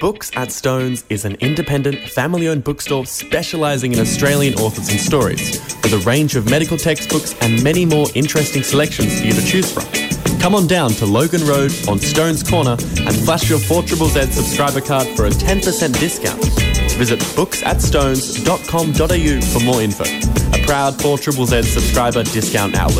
Books at Stones is an independent, family-owned bookstore specialising in Australian authors and stories, with a range of medical textbooks and many more interesting selections for you to choose from. Come on down to Logan Road on Stones Corner and flash your 4ZZZ subscriber card for a 10% discount. Visit booksatstones.com.au for more info. A proud 4ZZZ subscriber discount outlet.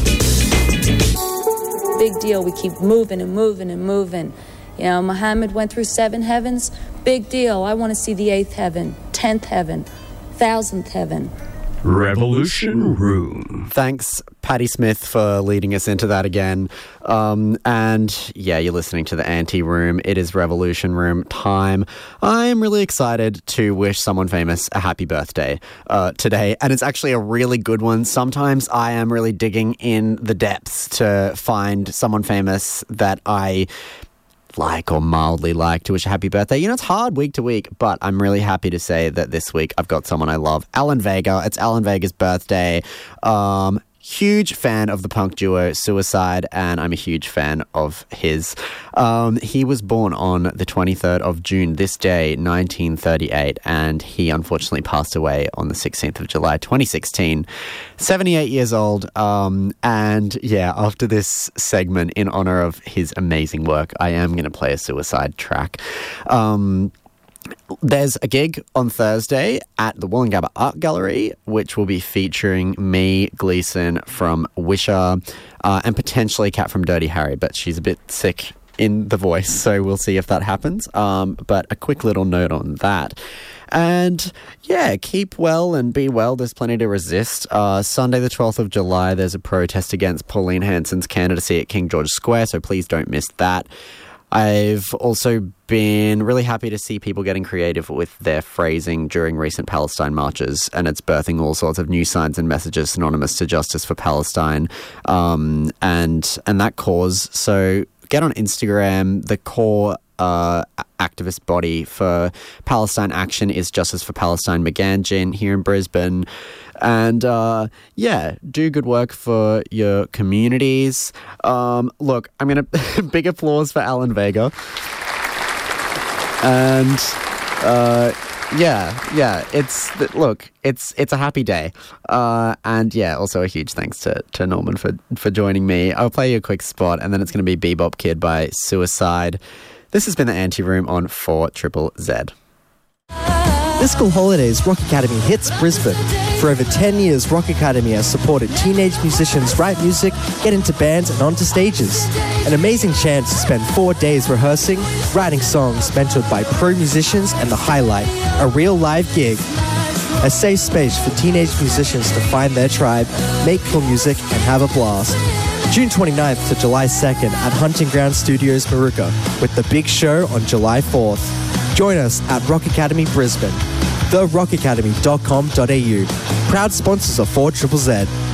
Big deal. We keep moving and moving and moving. You know, Muhammad went through 7 heavens. Big deal. I want to see the 8th heaven, 10th heaven, 1000th heaven. Revolution Room. Thanks, Patti Smith, for leading us into that again. And yeah, you're listening to the Anti-Room. It is Revolution Room time. I am really excited to wish someone famous a happy birthday today. And it's actually a really good one. Sometimes I am really digging in the depths to find someone famous that I like or mildly like to wish a happy birthday. You know, it's hard week to week, but I'm really happy to say that this week I've got someone I love, Alan Vega. It's Alan Vega's birthday. Huge fan of the punk duo Suicide, and I'm a huge fan of his. He was born on the 23rd of June, this day, 1938, and he unfortunately passed away on the 16th of July, 2016. 78 years old, and yeah, after this segment, in honour of his amazing work, I am going to play a Suicide track. There's a gig on Thursday at the Wollongabba Art Gallery, which will be featuring me, Gleason from Wisher, and potentially Kat from Dirty Harry, but she's a bit sick in the voice, so we'll see if that happens. But a quick little note on that. And yeah, keep well and be well. There's plenty to resist. Sunday the 12th of July, there's a protest against Pauline Hanson's candidacy at King George Square, so please don't miss that. I've also been really happy to see people getting creative with their phrasing during recent Palestine marches, and it's birthing all sorts of new signs and messages synonymous to justice for Palestine and that cause. So get on Instagram. The core activist body for Palestine Action is Justice for Palestine McGanjin here in Brisbane. And yeah, do good work for your communities. Look, I'm going to big applause for Alan Vega. And yeah, it's a happy day. And yeah, also a huge thanks to Norman for joining me. I'll play you a quick spot, and then it's going to be Bebop Kid by Suicide. This has been the Anti-Room on 4ZZZ. This school holidays, Rock Academy hits Brisbane. For over 10 years, Rock Academy has supported teenage musicians write music, get into bands and onto stages. An amazing chance to spend 4 days rehearsing, writing songs mentored by pro musicians, and the highlight, a real live gig. A safe space for teenage musicians to find their tribe, make cool music and have a blast. June 29th to July 2nd at Hunting Ground Studios, Maruka, with the big show on July 4th. Join us at Rock Academy Brisbane, therockacademy.com.au. Proud sponsors of 4ZZZ.